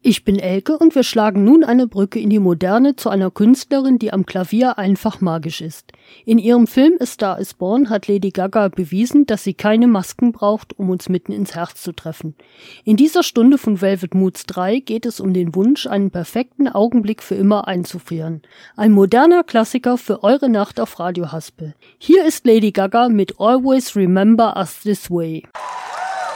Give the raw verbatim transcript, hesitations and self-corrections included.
Ich bin Elke und wir schlagen nun eine Brücke in die Moderne zu einer Künstlerin, die am Klavier einfach magisch ist. In ihrem Film A Star is Born hat Lady Gaga bewiesen, dass sie keine Masken braucht, um uns mitten ins Herz zu treffen. In dieser Stunde von Velvet Moods drei geht es um den Wunsch, einen perfekten Augenblick für immer einzufrieren. Ein moderner Klassiker für eure Nacht auf Radio Haspel. Hier ist Lady Gaga mit Always Remember Us This Way.